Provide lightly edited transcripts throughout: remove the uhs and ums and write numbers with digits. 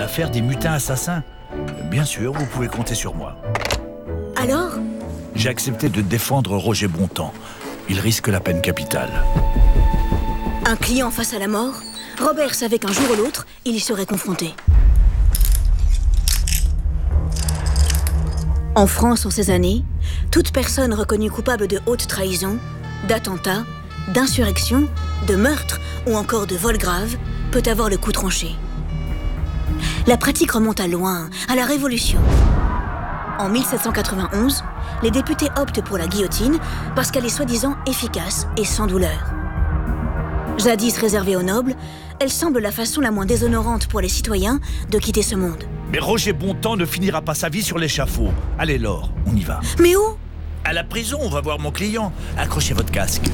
l'affaire des mutins assassins. Bien sûr, vous pouvez compter sur moi. Alors? J'ai accepté de défendre Roger Bontemps. Il risque la peine capitale. Un client face à la mort? Robert savait qu'un jour ou l'autre, il y serait confronté. En France, en ces années, toute personne reconnue coupable de haute trahison, d'attentat, d'insurrection, de meurtre ou encore de vol grave peut avoir le cou tranché. La pratique remonte à loin, à la Révolution. En 1791, les députés optent pour la guillotine parce qu'elle est soi-disant efficace et sans douleur. Jadis réservée aux nobles, elle semble la façon la moins déshonorante pour les citoyens de quitter ce monde. Mais Roger Bontemps ne finira pas sa vie sur l'échafaud. Allez Laure, on y va. Mais où? À la prison, on va voir mon client. Accrochez votre casque.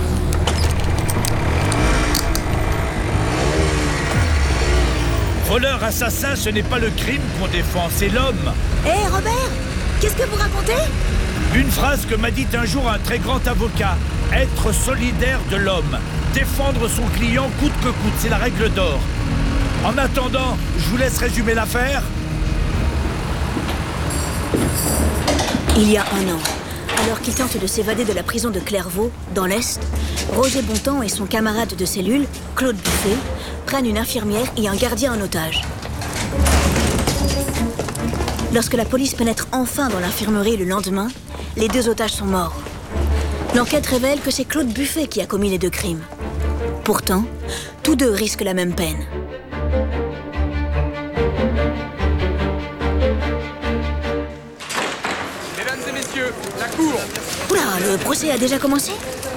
Voleur, assassin, ce n'est pas le crime qu'on défend, c'est l'homme. Hé, Robert, qu'est-ce que vous racontez? Une phrase que m'a dit un jour un très grand avocat. Être solidaire de l'homme. Défendre son client coûte que coûte, c'est la règle d'or. En attendant, je vous laisse résumer l'affaire. Il y a un an, alors qu'il tente de s'évader de la prison de Clairvaux, dans l'Est, Roger Bontemps et son camarade de cellule, Claude Buffet, prennent une infirmière et un gardien en otage. Lorsque la police pénètre enfin dans l'infirmerie le lendemain, les deux otages sont morts. L'enquête révèle que c'est Claude Buffet qui a commis les deux crimes. Pourtant, tous deux risquent la même peine. Mesdames et messieurs, la cour. Oula, le procès a déjà commencé?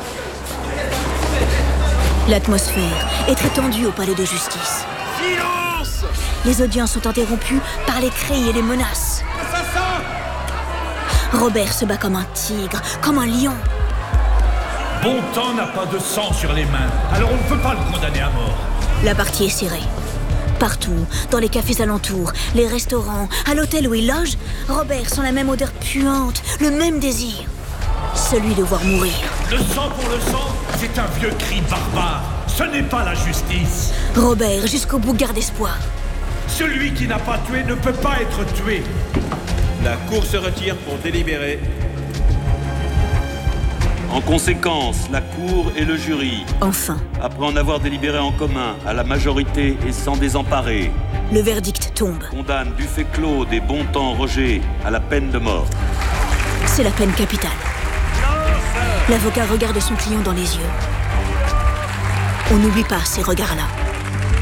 L'atmosphère est très tendue au palais de justice. Silence! Les audiences sont interrompues par les cris et les menaces. Assassin! Robert se bat comme un tigre, comme un lion. Bontemps n'a pas de sang sur les mains, alors on ne peut pas le condamner à mort. La partie est serrée. Partout, dans les cafés alentours, les restaurants, à l'hôtel où il loge, Robert sent la même odeur puante, le même désir. Celui de voir mourir. Le sang pour le sang, c'est un vieux cri barbare. Ce n'est pas la justice. Robert, jusqu'au bout, garde espoir. Celui qui n'a pas tué ne peut pas être tué. La cour se retire pour délibérer. En conséquence, la Cour et le jury, Enfin, après en avoir délibéré en commun, à la majorité et sans désemparer, le verdict tombe. condamnent Buffet Claude et Bontemps Roger à la peine de mort. C'est la peine capitale. L'avocat regarde son client dans les yeux. On n'oublie pas ces regards-là.